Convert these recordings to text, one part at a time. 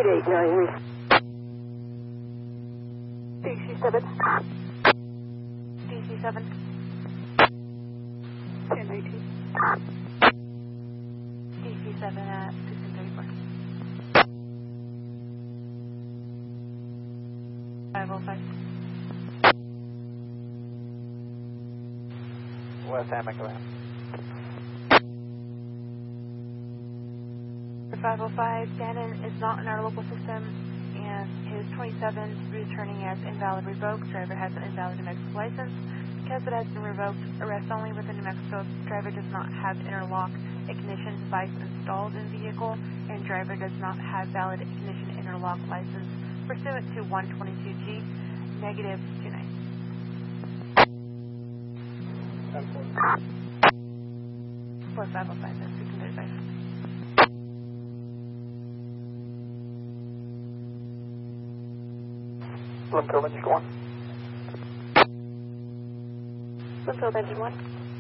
DC7. DC7. 1018. DC7 at 1634. 505. West Hammock, go ahead. For 505, Shannon is not in our local system, and his 27 returning as invalid revoked. Driver has an invalid New Mexico license. Because it has been revoked, arrest only within New Mexico. Driver does not have interlock ignition device installed in vehicle, and driver does not have valid ignition interlock license pursuant to 122G, negative 29. 4505, that's 635. Bloomfield Engine 1. Bloomfield Engine 1.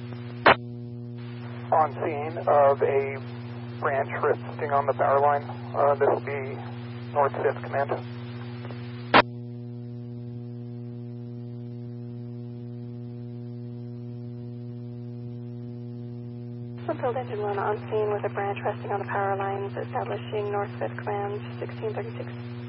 On scene of a branch resting on the power line. This will be North 5th Command. Bloomfield Engine 1 on scene with a branch resting on the power lines, establishing North 5th Command 1636.